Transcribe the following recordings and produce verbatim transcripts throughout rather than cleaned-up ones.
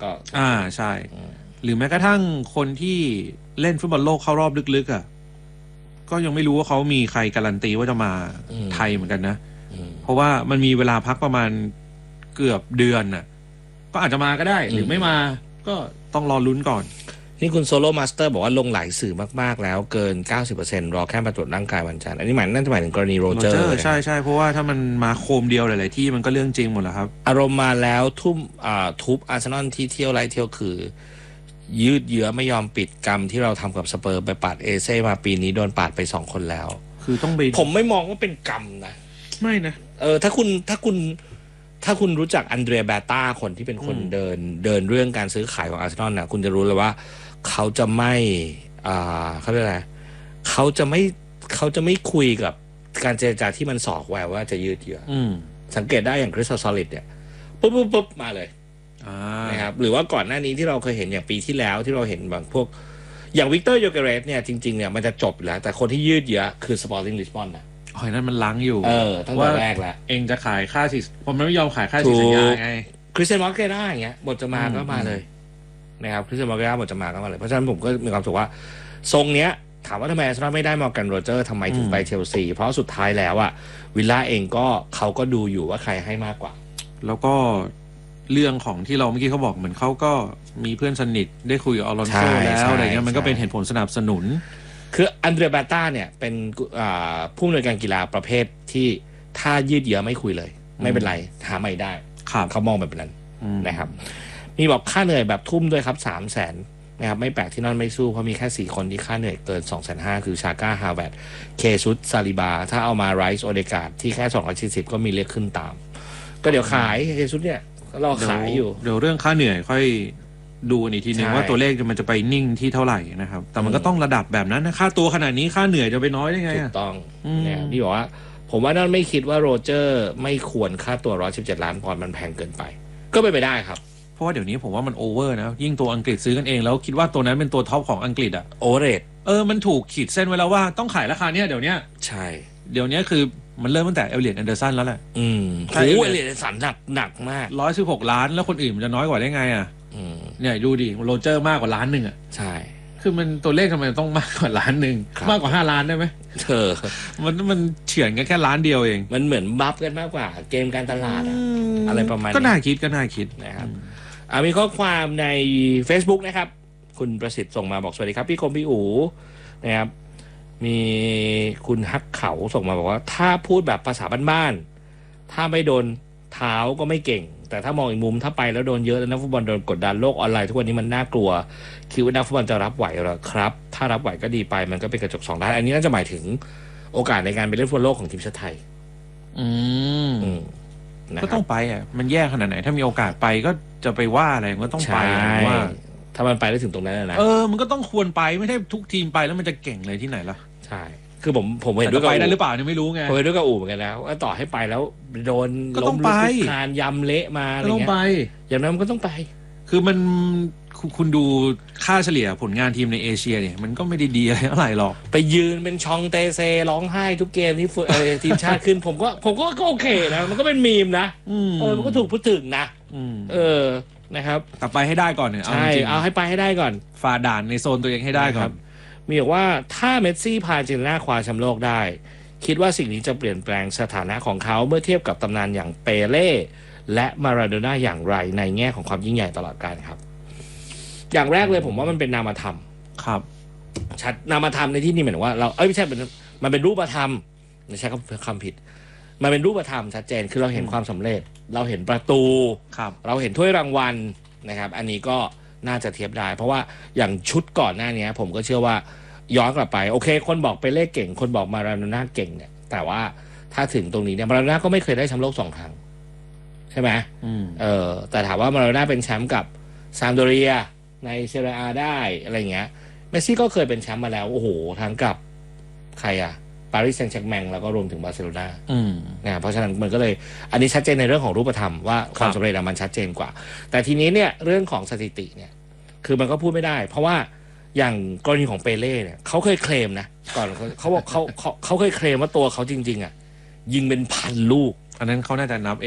ก็อ่าใช่หรือแม้กระทั่งคนที่เล่นฟุตบอลโลกเข้ารอบลึกๆอ่ะก็ยังไม่รู้ว่าเขามีใครการันตีว่าจะมาไทยเหมือนกันนะเพราะว่ามันมีเวลาพักประมาณเกือบเดือนน่ะก็อาจจะมาก็ได้หรือไม่มาก็ต้องรอลุ้นก่อนนี่คุณโซโล่มาสเตอร์บอกว่าลงหลายสื่อมากๆแล้วเกิน เก้าสิบเปอร์เซ็นต์ รอแค่มาตรวจร่างกายวันจันทร์อันนี้หมายนั่นหมายถึงกรณีโรเจอร์ใช่ใช่เพราะว่าถ้ามันมาโคมเดียวหลายๆที่มันก็เรื่องจริงหมดแล้วครับอารมณ์มาแล้วทุ่มอ่าทุบอาร์เซนอลที่เที่ยวไล่เที่ยวคือยืดเยื้อไม่ยอมปิดกรรมที่เราทำกับสเปอร์ไปปาดเอเซ่มาปีนี้โดนปาดไปสองคนแล้วคือต้องไปผมไม่มองว่าเป็นกรรมนะไม่นะเออถ้าคุณถ้าคุณถ้าคุณรู้จักอันเดรีย แบตต้าคนที่เป็นคนเดินเดินเรื่องการซื้อขายของอาร์เซนอลนะคุณจะรู้เลยว่าเขาจะไม่อ่าเขาเรียกอะไรเขาจะไม่เขาจะไม่คุยกับการเจรจาที่มันสอกแววว่าจะยืดเยื้อสังเกตได้อย่างคริสตัลซอลิดเนี่ยปุ๊บปุ๊บปุ๊บมาเลยนะครับหรือว่าก่อนหน้านี้ที่เราเคยเห็นอย่างปีที่แล้วที่เราเห็นบางพวกอย่างวิกเตอร์โยเกเรสเนี่ยจริงๆเนี่ยมันจะจบแล้วแต่คนที่ยืดเยื้อคือสปอร์ติ้งลิสบอนนะอ๋อนั่นมันล้างอยู่เออตั้งแต่แรกแล้วเองจะขายค่าสิผมไม่ยอมขายค่าสิสัญญาไงคริสเตียนมอร์เกร่าอย่างเงี้ยบทจะมาก็มาเลยนะครับคริสเตียนมอร์เกร่าบทจะมาก็มาเลยเพราะฉะนั้นผมก็มีความรู้สึกว่าทรงเนี้ยถามว่าทำไมอาร์เซนอลไม่ได้มอร์แกนโรเจอร์ทำไมถึงไปเชลซีเพราะสุดท้ายแล้วอะวิลล่าเองก็เขาก็ดูอยู่ว่าใครให้มากกว่าแล้วก็เรื่องของที่เราเมื่อกี้เขาบอกเหมือนเขาก็มีเพื่อนสนิทได้คุยกับอลอนโซแล้วอะไรเงี้ยมันก็เป็นเหตุผลสนับสนุนคืออันเดรีย แบตต้าเนี่ยเป็นผู้อำนวยการกีฬาประเภทที่ถ้ายืดเยื้อไม่คุยเลยไม่เป็นไรหาใหม่ได้เขามองแบบนั้นนะครับมีบอกค่าเหนื่อยแบบทุ่มด้วยครับสามแสนนะครับไม่แปลกที่นั่นไม่สู้เพราะมีแค่สี่คนที่ค่าเหนื่อยเกิน สองแสนห้าหมื่น คือชาก้าฮาเวิร์ดเคซุสซาลิบาถ้าเอามาไรซ์โอเดการ์ดที่แค่สองร้อยสี่สิบก็มีเรียกขึ้นตามก็เดี๋ยวขายเคซุสเนี่ยก็รอขายอยู่เดี๋ยวเรื่องค่าเหนื่อยค่อยดูอีกทีนึงว่าตัวเลขมันจะไปนิ่งที่เท่าไหร่นะครับแต่มันก็ต้องระดับแบบนั้นนะค่าตัวขนาดนี้ค่าเหนื่อยจะไปน้อยได้ไงถูกต้องเนี่ยที่บอกว่าผมว่านั่นไม่คิดว่าโรเจอร์ไม่ควรค่าตัวหนึ่งร้อยสิบเจ็ดล้านปอนด์มันแพงเกินไปก็ไปไปได้ครับเพราะว่าเดี๋ยวนี้ผมว่ามันโอเวอร์นะยิ่งตัวอังกฤษซื้อกันเองแล้วคิดว่าตัวนั้นเป็นตัวท็อปของอังกฤษอะโอเวอร์เรทเออมันถูกขีดเส้นไว้แล้วว่าต้องขายราคาเนี้ยเดี๋ยวนี้ใช่เดี๋ยวนี้คือมันเริ่มตั้งแต่เอลเลียตแอนเดอร์สันแล้วแหละอืมโอ้เอลเลียตแอนเดอร์สันหนักหนักมากร้อยสิบหกล้านแล้วคนอื่นมันจะน้อยกว่าได้ไงอะเนี่ยดูดิโรเจอร์มากกว่าล้านหนึ่งอะใช่คือมันตัวเลขทำไมต้องมากกว่าล้านหนึ่งมากกว่าห้าล้านได้ไหมเธอมันมันเฉือนกันแค่ล้านเดียวเองมันเหมือนบัฟกันมากกว่าเกมการตลาดอะอะไรประมาณนี้ก็น่าคิดก็น่าคิดนะครับมีข้อความใน Facebook นะครับคุณประสิทธิ์ส่งมาบอกสวัสดีครับพี่คมพี่อู๋นะครับมีคุณฮักเขาส่งมาบอกว่าถ้าพูดแบบภาษาบ้านๆถ้าไม่โดนเท้าก็ไม่เก่งแต่ถ้ามองอีกมุมถ้าไปแล้วโดนเยอะแล้วนักฟุตบอลโดนกดดันโลกออนไลน์ทุกวันนี้มันน่ากลัวคิดว่านักฟุตบอลจะรับไหวหรอครับถ้ารับไหวก็ดีไปมันก็เป็นกระจกสองด้านอันนี้น่าจะหมายถึงโอกาสในการไปเล่นฟุตบอลโลกของทีมชาติไทยอืมก็ต้องไปอ่ะมันแย่ขนาดไหนถ้ามีโอกาสไปก็จะไปว่าอะไรก็ต้องไปว่าถ้ามันไปได้ถึงตรงนั้นนะเออมันก็ต้องควรไปไม่ใช่ทุกทีมไปแล้วมันจะเก่งเลยที่ไหนล่ะใช่คือผมผมเห็นด้วยกับไปได้หรือเปล่าเนี่ยไม่รู้ไงผมเห็นด้วยกับอู๋เหมือนกันแล้วว่าต่อให้ไปแล้วโดนล้มลุกคลานยำเละมาอะไรเงี้ยอย่างนั้นมันก็ต้องไปคือมันคุณดูค่าเฉลี่ยผลงานทีมในเอเชียเนี่ยมันก็ไม่ได้ดีอะไรเท่าไหร่หรอกไปยืนเป็นชองเตเซร้องไห้ทุกเกมที่ทีมชาติขึ้นผมก็ผมก็โอเคนะมันก็เป็นมีมนะเออมันก็ถูกพูดถึงนะเออนะครับแต่ไปให้ได้ก่อนเนี่ยใช่เอาให้ไปให้ได้ก่อนฝ่าด่านในโซนตัวเองให้ได้ก่อนมีบอกว่าถ้าเมสซี่พาอาร์เจนตินาคว้าแชมป์โลกได้คิดว่าสิ่งนี้จะเปลี่ยนแปลงสถานะของเขาเมื่อเทียบกับตำนานอย่างเปเล่และมาราโดน่าอย่างไรในแง่ของความยิ่งใหญ่ตลอดกาลครับอย่างแรกเลยผมว่ามันเป็นนามธรรมครับชัดนามธรรมในที่นี้หมายถึงว่าเราเอ้ยไม่ใช่เป็นมันเป็นรูปธรรมไม่ใช่คำผิดมันเป็นรูปธรรมชัดเจนคือเราเห็นความสำเร็จเราเห็นประตูเราเห็นถ้วยรางวัลนะครับอันนี้ก็น่าจะเทียบได้เพราะว่าอย่างชุดก่อนหน้านี้ผมก็เชื่อว่าย้อนกลับไปโอเคคนบอกไปเลขเก่งคนบอกมาราโดน่าเก่งเนี่ยแต่ว่าถ้าถึงตรงนี้เนี่ยมาราโดน่าก็ไม่เคยได้แชมป์โลกสองครั้งใช่ไหมเออแต่ถามว่ามาราโดน่าเป็นแชมป์กับซามโดเรียในเซเรีย อาได้อะไรเงี้ยเมสซี่ก็เคยเป็นแชมป์มาแล้วโอ้โหทั้งกับใครอะปารีสแซงต์แชร์กแมงแล้วก็รวมถึงบาร์เซโลนานะเพราะฉะนั้นมันก็เลยอันนี้ชัดเจนในเรื่องของรูปธรรมว่าความสำเร็จมันชัดเจนกว่าแต่ทีนี้เนี่ยเรื่องของสถิติเนี่ยคือมันก็พูดไม่ได้เพราะว่าอย่างกรณีของเปเล่เนี่ยเขาเคยเคลมนะก่อนเขาบอกเขาเขาเขาเคยเคลมว่าตัวเขาจริงๆอ่ะยิงเป็นพันลูกอันนั้นเขาน่าจะนับเอง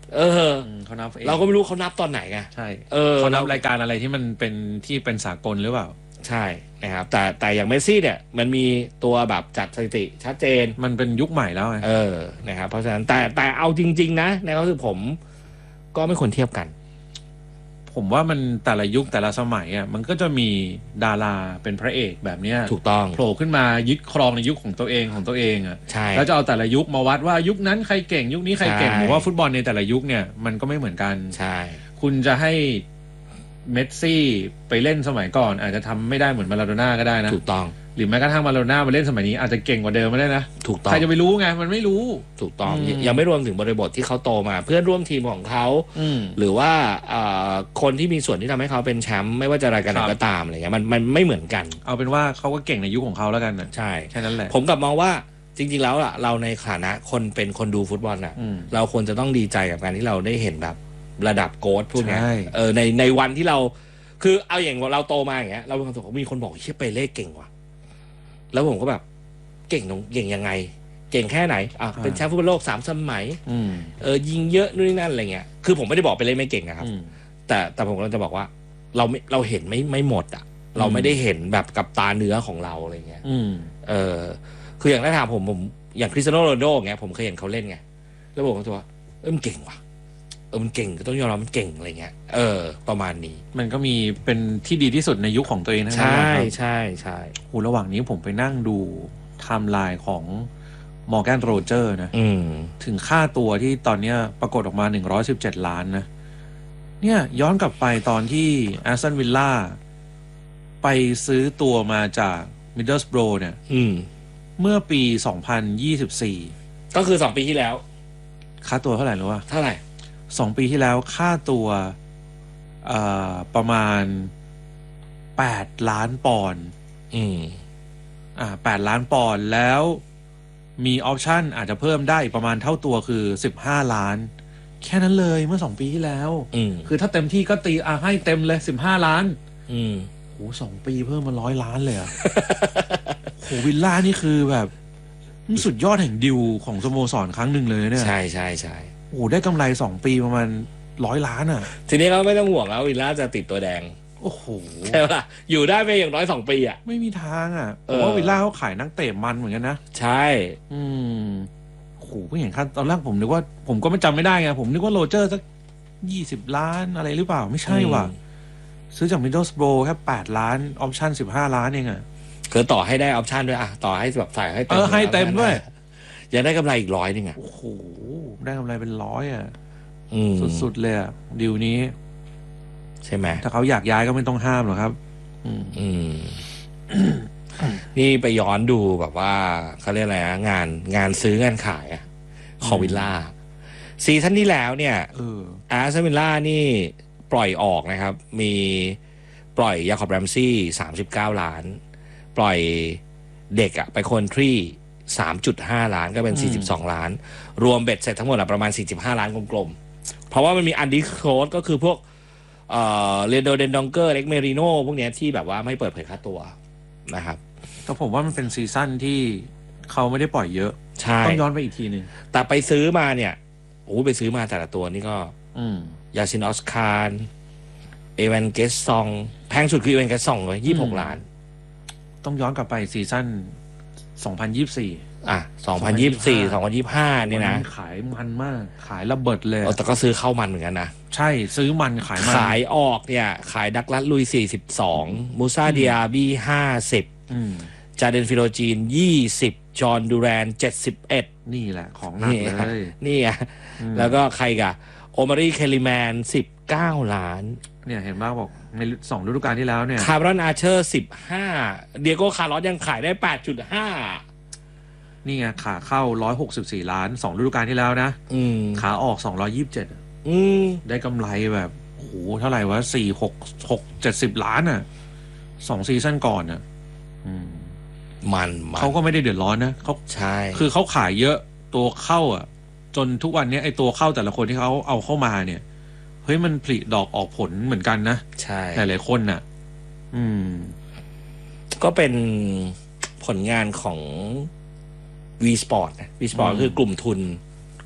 เออเขานับเองเราก็ไม่รู้เขานับตอนไหนไงใช่เออเขานับรายการอะไรที่มันเป็นที่เป็นสากลหรือเปล่าใช่นะครับแต่แต่อย่างเมสซี่เนี่ยมันมีตัวแบบจัดสถิติชัดเจนมันเป็นยุคใหม่แล้วไงเออนะครับเพราะฉะนั้นแต่แต่เอาจริงๆนะในความรู้สึกผมก็ไม่ควรเทียบกันผมว่ามันแต่ละยุคแต่ละสมัยอ่ะมันก็จะมีดาราเป็นพระเอกแบบเนี้ยถูกต้องโผล่ขึ้นมายึดครองในยุคของตัวเองของตัวเองอ่ะใช่แล้วจะเอาแต่ละยุคมาวัดว่ายุคนั้นใครเก่งยุคนี้ใครเก่งผมว่าฟุตบอลในแต่ละยุคเนี่ยมันก็ไม่เหมือนกันใช่คุณจะให้เมสซี่ไปเล่นสมัยก่อนอาจจะทำไม่ได้เหมือนมาราโดน่าก็ได้นะถูกต้องหรือแม้กระทั่งมาราโดน่ามาเล่นสมัยนี้อาจจะเก่งกว่าเดิมไม่ได้นะถูกต้องใครจะไปรู้ไงมันไม่รู้ถูกต้องยังไม่รวมถึงบริบทที่เขาโตมาเพื่อนร่วมทีมของเขาหรือว่าคนที่มีส่วนที่ทำให้เขาเป็นแชมป์ไม่ว่าจะรายการไหนก็ตามอะไรเงี้ยมันมันไม่เหมือนกันเอาเป็นว่าเขาก็เก่งในยุคของเขาแล้วกันนะใช่แค่นั้นแหละผมกลับมองว่าจริงๆแล้วล่ะเราในฐานะคนเป็นคนดูฟุตบอลน่ะเราควรจะต้องดีใจกับการที่เราได้เห็นแบบระดับโค้ชพวกนี้เออในในวันที่เราคือเอาอย่างเราโตมาอย่างเงี้ยเราเป็นคนมีคนบอกเฮ้ยเปเล่เก่งว่ะแล้วผมก็แบบเก่งเก่งยังไงเก่งแค่ไหนอ่ะเป็นแชมป์ฟุตบอลโลกสามสมัยเออยิงเยอะนู่นนี่นั่นอะไรเงี้ยคือผมไม่ได้บอกเปเล่ไม่เก่งนะครับแต่แต่ผมก็จะบอกว่าเราไม่เราเห็นไม่ไม่หมดอ่ะเราไม่ได้เห็นแบบกับตาเนื้อของเราอะไรเงี้ยเออคืออย่างถ้าถามผมผมอย่างคริสเตียโนโรนัลโดเงี้ยผมเคยเห็นเขาเล่นไงแล้วผมก็จะว่าเออมันเก่งว่ะเออมันเก่งก็ต้องยอมรับมันเก่งอะไรเงี้ยเออประมาณนี้มันก็มีเป็นที่ดีที่สุดในยุคของตัวเองทั้งนั้นใช่ใช่ใช่โหระหว่างนี้ผมไปนั่งดูไทม์ไลน์ของมอร์แกนโรเจอร์นะถึงค่าตัวที่ตอนนี้ปรากฏออกมาหนึ่งร้อยสิบเจ็ดล้านนะเนี่ยย้อนกลับไปตอนที่แอสตันวิลล่าไปซื้อตัวมาจากมิดเดิลสโบรเนี่ยเมื่อปีสองพันยี่สิบสี่ก็คือสองปีที่แล้วค่าตัวเท่าไหร่รู้ป่ะเท่าไหร่สองปีที่แล้วค่าตัวประมาณแปดล้านปอนด์อืมอ่าแปดล้านปอนด์แล้วมีออปชั่นอาจจะเพิ่มได้ประมาณเท่าตัวคือสิบห้าล้านแค่นั้นเลยเมื่อสองปีที่แล้วอืมคือถ้าเต็มที่ก็ตีอ่ะให้เต็มเลยสิบห้าล้านอืมโหสองปีเพิ่มมาร้อยล้านเลยอ่ะ โหวิลล่านี่คือแบบสุดยอดแห่งดิวของสโมสรครั้งหนึ่งเลยเนี่ยใช่ใช่ใช่โอ้ได้กำไรสองปีประมาณร้อยล้านอ่ะทีนี้เราไม่ต้องห่วงแล้ววิลล่าจะติดตัวแดงโอ้โหใช่ป่ะอยู่ได้ไปอย่างน้อยสองปีอ่ะไม่มีทางอ่ะเพราะว่าวิลล่าเขาขายนักเตะมันเหมือนกันนะใช่อืมโหเพิ่งเห็นค่าตอนแรกผมนึกว่าผมก็ไม่จำไม่ได้ไงผมนึกว่าโรเจอร์สักยี่สิบล้านอะไรหรือเปล่าไม่ใช่ว่ะซื้อจากมิดเดิลสโบรแค่แปดล้านออปชั่นสิบห้าล้านเองอ่ะคือต่อให้ได้ออปชั่นด้วยอ่ะต่อให้แบบใส่ให้เต็มเออให้เต็มด้วยยังได้กำไรอีกร้อยนึงอ่ะโอ้โหได้กำไรเป็นร้อยอ่ะอืมสุดๆเลยอ่ะดิวนี้ใช่ไหมถ้าเขาอยากย้ายก็ไม่ต้องห้ามหรอกครับอืมอืม นี่ไปย้อนดูแบบว่าเขาเรียกอะไรนะงานงานซื้องานขายอะของวิลล่าซีซั่นที่แล้วเนี่ยแอสตันวิลล่านี่ปล่อยออกนะครับมีปล่อยยาคอบแรมซี่สามสิบเก้าล้านปล่อยเด็กอะไปคอนทรีสามจุดห้าล้านก็เป็นสี่สิบสองล้านรวมเบ็ดเสร็จทั้งหมดอะประมาณสี่สิบห้าล้านกลมๆเพราะว่ามันมีอันดิสโคสก็คือพวกเอ่อเรโดเดนดองเกอร์เล็กเมริโนพวกเนี้ยที่แบบว่าไม่เปิดเผยค่าตัวนะครับแต่ผมว่ามันเป็นซีซั่นที่เขาไม่ได้ปล่อยเยอะใช่ต้องย้อนไปอีกทีนึงแต่ไปซื้อมาเนี่ยโอ้ไปซื้อมาแต่ละตัวนี่ก็ยาซินออสคาร์เอเวนเกสซองแพงสุดคือเอเวนเกสซองเลยยี่สิบหกล้านต้องย้อนกลับไปซีซั่นสองพันยี่สิบสี่อ่ะสองพันยี่สิบสี่ สองพันยี่สิบห้าเนี่ยนะขายมันมากขายระเบิดเลยแต่ก็ซื้อเข้ามันเหมือนกันนะใช่ซื้อมันขายมันขายออกเนี่ยขายดักลัสลุยสี่สิบสองมูซาเดียบีห้าสิบจาเดนฟิโลจีนยี่สิบจอห์นดูแรนเจ็ดสิบเอ็ดนี่แหละของหนักเลยนี่อ่ะแล้วก็ใครกะโอมารีเคลิแมนสิบเก้าล้านเนี่ยเห็นบ้างบอกในสองฤดูกาลที่แล้วเนี่ยคาร์รอนอาร์เชอร์สิบห้าเดียโก้คาร์ลอสยังขายได้แปดจุดห้านี่ไงขาเข้าหนึ่งร้อยหกสิบสี่ล้านสองฤดูกาลที่แล้วนะขาออกสองร้อยยี่สิบเจ็ดได้กำไรแบบโหเท่าไหร่วะสี่หกหกเจ็ดสิบล้านอ่ะสองซีซั่นก่อนอ่ะมันเขาก็ไม่ได้เดือดร้อนนะเขาใช่คือเขาขายเยอะตัวเข้าอ่ะจนทุกวันนี้ไอ้ตัวเข้าแต่ละคนที่เขาเอาเข้ามาเนี่ยเฮ้ยมันผลิดอกออกผลเหมือนกันนะใช่หลายๆคนน่ะอืมก็เป็นผลงานของ V Sport นะ V Sport คือกลุ่มทุน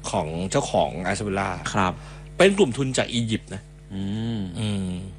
ของเจ้าของอาร์เซนอลครับเป็นกลุ่มทุนจากอียิปต์นะอืมอืม